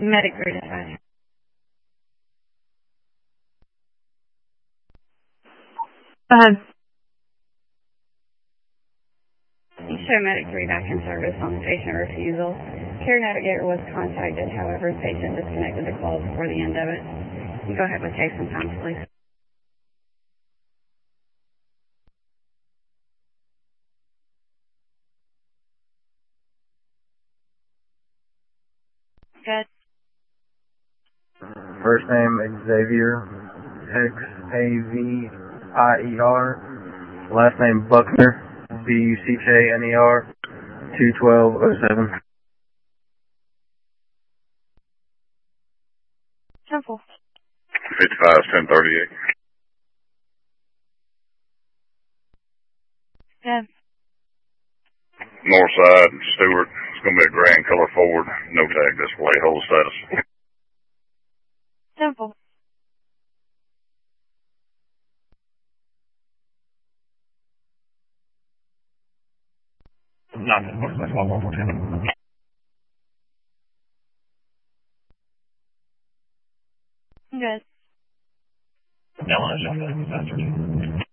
Medic Group Dispatch. Go ahead. You show Medic 3 back in service on patient refusal. Care Navigator was contacted, however, patient disconnected the call before the end of it. You go ahead with case and times, please. Good. First name Xavier, Xavier. Last name Buckner, Buckner, 21207. Simple. 55-1038. Good. North side, Stewart. It's going to be a grand color forward. No tag display. Hold status. Simple. Good.